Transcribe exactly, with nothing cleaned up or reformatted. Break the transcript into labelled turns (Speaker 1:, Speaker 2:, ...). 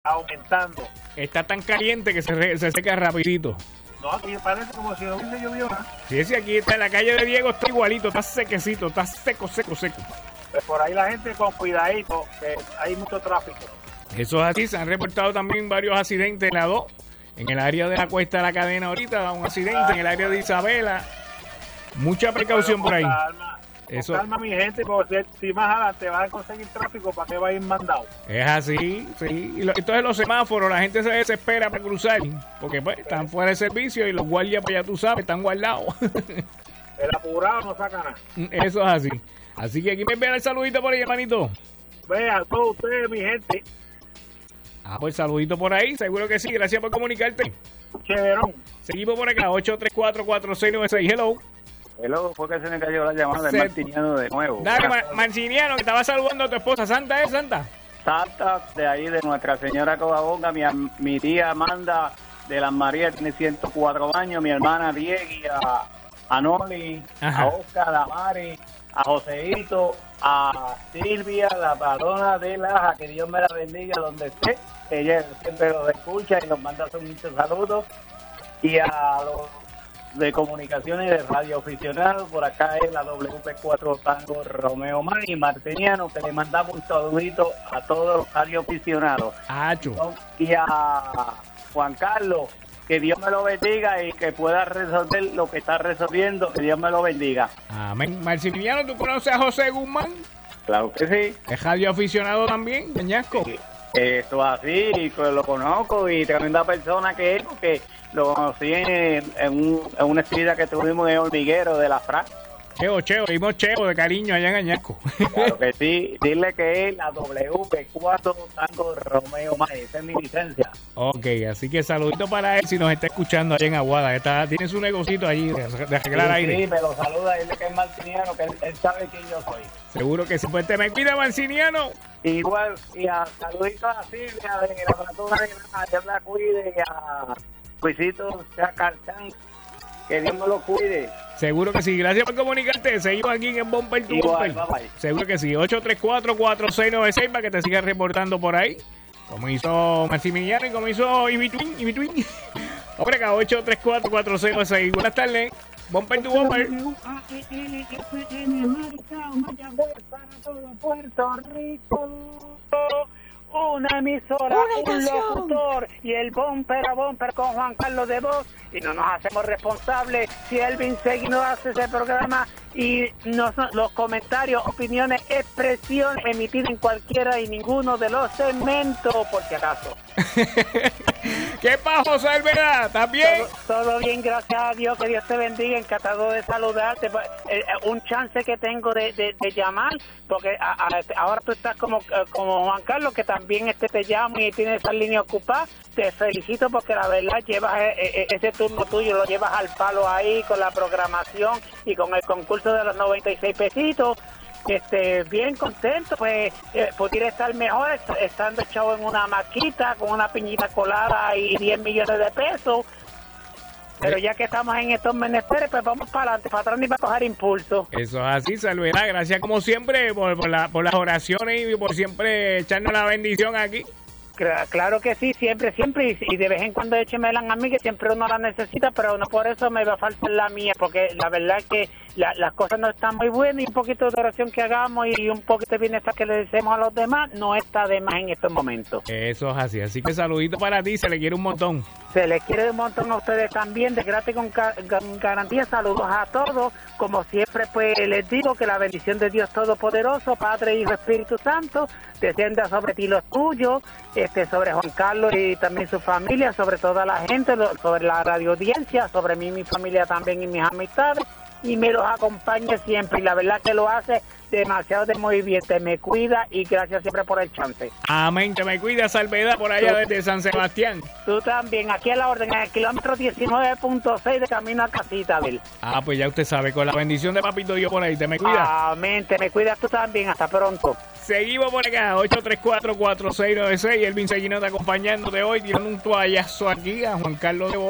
Speaker 1: aumentando.
Speaker 2: Está tan caliente que se, re, se seca rapidito.
Speaker 1: No, aquí parece como si no hubiese llovido nada.
Speaker 2: Sí, sí, aquí está en la calle de Diego, está igualito, está sequecito, está seco, seco, seco.
Speaker 1: Pues por ahí la gente con cuidadito, que hay mucho tráfico.
Speaker 2: Eso es así, se han reportado también varios accidentes en la dos, en el área de la Cuesta de la Cadena ahorita, un accidente en el área de Isabela. Mucha precaución por ahí.
Speaker 1: Calma,
Speaker 2: Eso.
Speaker 1: calma mi gente, porque si, si más adelante van a conseguir tráfico, ¿para qué va a ir mandado?
Speaker 2: Es así, sí. Y lo, entonces los semáforos, la gente se desespera para cruzar, porque pues están fuera de servicio y los guardias, pues ya tú sabes, están guardados.
Speaker 1: El apurado no saca nada.
Speaker 2: Eso es así. Así que aquí me envían el saludito por ahí, hermanito.
Speaker 1: Vean, todos ustedes, mi gente.
Speaker 2: Ah, pues saludito por ahí, seguro que sí. Gracias por comunicarte.
Speaker 1: Chéverón.
Speaker 2: Seguimos por acá, ocho tres cuatro, cuatro seis nueve seis. Hello.
Speaker 3: Hello, fue que se me cayó la llamada de Martiniano de nuevo.
Speaker 2: Dale, Ma Marciniano, que estaba saludando a tu esposa. ¿Santa es Santa?
Speaker 3: Santa, de ahí de Nuestra Señora Covabonga. Mi, mi tía Amanda de las Marías tiene ciento cuatro años. Mi hermana Diegui, a, a Noli, Ajá. a Oscar, a Mari, a Joseito, a Silvia, la patrona de Laja, que Dios me la bendiga donde esté. Ella siempre los escucha y nos manda muchos saludos. Y a los de comunicaciones de radio aficionados, por acá es la W P cuatro Tango Romeo Mar y Martiniano, que le mandamos un saludito a todos los radio aficionados.
Speaker 2: Acho.
Speaker 3: Y a Juan Carlos, que Dios me lo bendiga y que pueda resolver lo que está resolviendo, que Dios me lo bendiga.
Speaker 2: Amén. Marciniano, ¿tú conoces a José Guzmán?
Speaker 3: Claro que sí.
Speaker 2: ¿Es radio aficionado también, Peñasco?
Speaker 3: Sí. Esto así, pues lo conozco y tremenda persona que es, porque lo conocí en, en, un, en una estrella que tuvimos en Hormiguero de la Fra.
Speaker 2: Cheo, Cheo, dimos Cheo de cariño allá en Añasco.
Speaker 3: Claro que sí, dile que es la W P cuatro Tango Romeo Mar, esa es mi licencia.
Speaker 2: Ok, así que saludito para él si nos está escuchando allá en Aguada, está, tiene su negocito allí de, de arreglar
Speaker 3: sí,
Speaker 2: aire.
Speaker 3: Sí, me lo saluda, dile que es Martiniano, que él, él sabe quién yo soy.
Speaker 2: Seguro que sí, pues te me cuida, Marciniano.
Speaker 3: Igual, y a saluditos a Silvia de la Platura de Granada, Dios la cuide, y a Luisito Chacartán, que Dios me lo cuide.
Speaker 2: Seguro que sí, gracias por comunicarte. Seguimos aquí en Bumper to
Speaker 3: Igual,
Speaker 2: Bumper.
Speaker 3: bye bye.
Speaker 2: Seguro que sí, ocho tres cuatro, cuatro seis nueve seis para que te sigas reportando por ahí. Como hizo Maximiliano y como hizo Ibitwin, Ibitwin. Hombre, acá, ocho tres cuatro, cuatro seis nueve seis. Buenas tardes. Bumper to Bumper.
Speaker 1: Para todo Puerto Rico. Una emisora,
Speaker 4: Una
Speaker 1: un locutor y el bumper a bumper con Juan Carlos de Voz, y no nos hacemos responsables si Elvin Segui no hace ese programa y no son los comentarios, opiniones, expresiones emitidas en cualquiera y ninguno de los segmentos, por si acaso.
Speaker 2: ¿Qué pasa, José Alvera? ¿Estás bien?
Speaker 1: Todo, todo bien, gracias a Dios, que Dios te bendiga, encantado de saludarte. Eh, un chance que tengo de, de, de llamar, porque a, a, ahora tú estás como, como Juan Carlos, que también este te llama y tienes esa línea ocupada. Te felicito porque la verdad llevas eh, ese turno tuyo, lo llevas al palo ahí con la programación y con el concurso de los noventa y seis pesitos. Este, bien contento, pues eh, pudiera estar mejor estando echado en una maquita con una piñita colada y diez millones de pesos. Pero ya que estamos en estos menesteres, pues vamos para adelante, para atrás ni para coger impulso.
Speaker 2: Eso es así, Salvera. Gracias como siempre por, por, la, por las oraciones y por siempre echarnos la bendición aquí.
Speaker 1: Claro que sí, siempre, siempre, y de vez en cuando échemela a mí, que siempre uno la necesita, pero no por eso me va a faltar la mía, porque la verdad es que la, las cosas no están muy buenas y un poquito de oración que hagamos y un poquito de bienestar que le deseemos a los demás no está de más en estos momentos.
Speaker 2: Eso es así, así que saludito para ti, se le quiere un montón.
Speaker 1: Se les quiere un montón a ustedes también, de gratis con, con garantía, saludos a todos, como siempre pues les digo que la bendición de Dios Todopoderoso, Padre, Hijo, Espíritu Santo, descienda sobre ti los tuyos, este, sobre Juan Carlos y también su familia, sobre toda la gente, sobre la radio audiencia, sobre mí y mi familia también y mis amistades, y me los acompañe siempre, y la verdad que lo hace demasiado de muy bien, te me cuida y gracias siempre por el chance.
Speaker 2: Amén, te me cuida, Salvedad, por allá desde San Sebastián.
Speaker 1: Tú también, aquí a la orden, en el kilómetro diecinueve punto seis de camino a casita, Abel.
Speaker 2: Ah, pues ya usted sabe, con la bendición de Papito Dios por ahí, te me cuida.
Speaker 1: Amén, te me cuidas tú también, hasta pronto.
Speaker 2: Seguimos por acá, ocho tres cuatro, cuatro seis nueve seis, Elvin Seguino está acompañándote hoy, tirando un toallazo aquí a Juan Carlos de Bo.